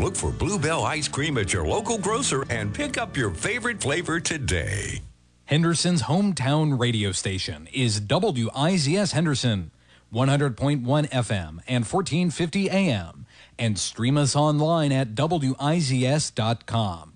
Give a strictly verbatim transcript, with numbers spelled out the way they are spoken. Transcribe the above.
look for Bluebell ice cream at your local grocer and pick up your favorite flavor today. Henderson's hometown radio station is W I Z S Henderson, one hundred point one F M and fourteen fifty A M, and stream us online at W I Z S dot com.